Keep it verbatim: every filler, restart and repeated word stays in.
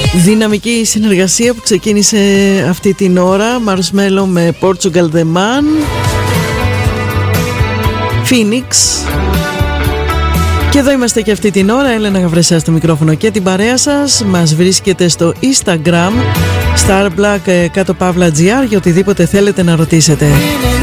Δυναμική συνεργασία που ξεκίνησε αυτή την ώρα. Marshmello με Portugal The Man, Phoenix. Και εδώ είμαστε και αυτή την ώρα. Έλενα Γαβρεσιά στο μικρόφωνο και την παρέα σας. Μας βρίσκεται στο Instagram Starblack κάτω παύλα τζι άρ για οτιδήποτε θέλετε να ρωτήσετε.